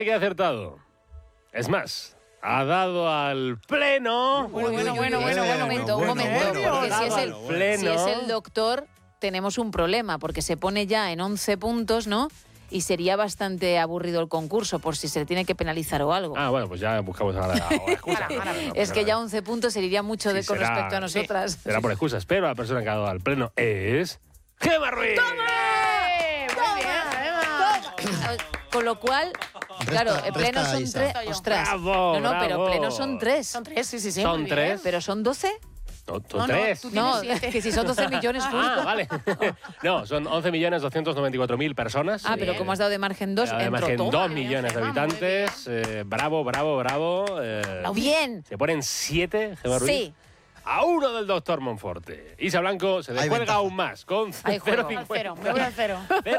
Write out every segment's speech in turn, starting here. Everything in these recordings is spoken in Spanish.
que ha acertado. Es más, ha dado al pleno. Un momento. Porque si es el doctor, tenemos un problema, porque se pone ya en 11 puntos, ¿no? Y sería bastante aburrido el concurso, por si se le tiene que penalizar o algo. Ah, bueno, pues ya buscamos ahora la excusa. Es que ya 11 puntos se iría mucho con respecto a nosotras. Será por excusas, pero la persona que ha dado al pleno es... ¡Gemma Ruiz! Con lo cual, claro, el pleno son 3. Ostras. Bravo, pero pleno son 3. Son 3, sí. Son 3. ¿Pero son 12? No, son 3. No, que si son 12 millones justo. Ah, vale. No, son 11.294.000 personas. Ah, pero como has dado de margen 2, de margen 2 millones de habitantes. Bravo. Bien. Se ponen 7, Gemma Ruiz. Sí. A 1 del doctor Monforte. Isa Blanco se descuelga aún más con 0,50. Me voy al 0.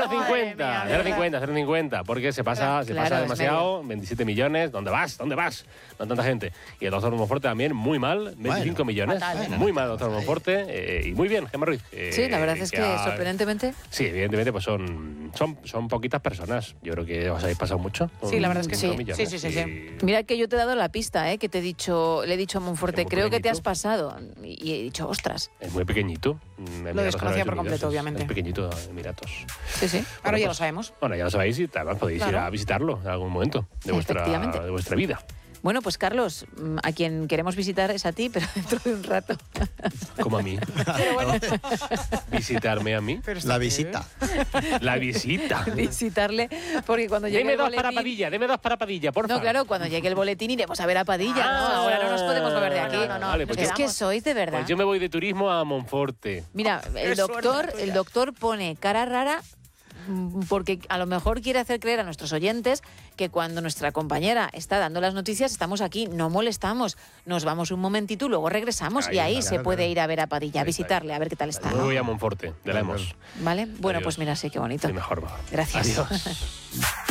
0,50, porque se pasa demasiado. 27 millones. ¿Dónde vas? No tanta gente. Y el doctor Monforte también, muy mal. 25 millones. fatal, muy mal el doctor Monforte. Y muy bien, Gemma Ruiz. Sí, la verdad es que sorprendentemente. Sí, evidentemente, pues son poquitas personas. Yo creo que os habéis pasado mucho. Sí, la verdad es que sí. Millones. Sí. Mira que yo te he dado la pista, que te he dicho, le he dicho a Monforte, creo que te has pasado. Y he dicho, ostras. Es muy pequeñito. Lo desconocía por completo, obviamente. Es pequeñito, Emiratos. Sí. Ahora ya lo sabemos. Bueno, ya lo sabéis y además podéis ir a visitarlo en algún momento de vuestra vida. Bueno, pues Carlos, a quien queremos visitar es a ti, pero dentro de un rato. Como a mí. Pero bueno. Visitarme a mí. La visita. La visita. Visitarle, porque cuando llegue Deme el dos boletín... para Padilla, por favor. No, claro, cuando llegue el boletín iremos a ver a Padilla, ¿no? Ah, Ahora no nos podemos mover de aquí. No, vale, pues es yo- que sois de verdad. Pues yo me voy de turismo a Monforte. Mira, el doctor pone cara rara porque a lo mejor quiere hacer creer a nuestros oyentes que cuando nuestra compañera está dando las noticias estamos aquí, no molestamos, nos vamos un momentito y luego regresamos y ahí se puede ir a ver a Padilla, a visitarle, a ver qué tal está. Yo voy a Monforte, de Lemos. ¿Vale? Bueno, Adiós. pues mira, sí, qué bonito. Sí, mejor va. Gracias. Adiós.